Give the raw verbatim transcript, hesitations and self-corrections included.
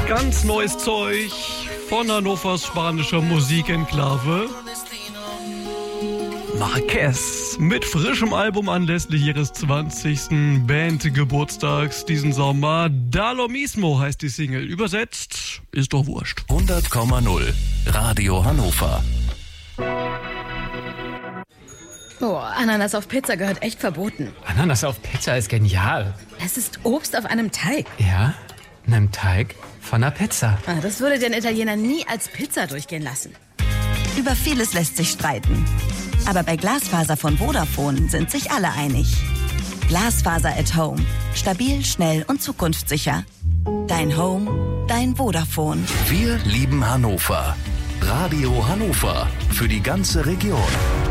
Ganz neues Zeug von Hannovers spanischer Musikenklave. Marquez mit frischem Album anlässlich ihres zwanzigsten Bandgeburtstags diesen Sommer. Da lo mismo heißt die Single. Übersetzt, ist doch wurscht. hundert Komma null Radio Hannover. Oh, Ananas auf Pizza gehört echt verboten. Ananas auf Pizza ist genial. Es ist Obst auf einem Teig. Ja, einem Teig von einer Pizza. Ah, das würde den Italiener nie als Pizza durchgehen lassen. Über vieles lässt sich streiten. Aber bei Glasfaser von Vodafone sind sich alle einig. Glasfaser at Home. Stabil, schnell und zukunftssicher. Dein Home, dein Vodafone. Wir lieben Hannover. Radio Hannover. Für die ganze Region.